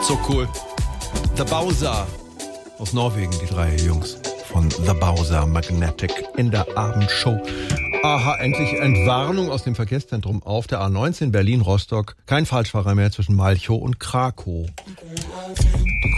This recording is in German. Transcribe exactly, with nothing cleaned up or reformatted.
So cool. The Bowser aus Norwegen, die drei Jungs von The Bowser Magnetic in der Abendshow. Aha, endlich Entwarnung aus dem Verkehrszentrum auf der A neunzehn Berlin-Rostock. Kein Falschfahrer mehr zwischen Malchow und Krakow.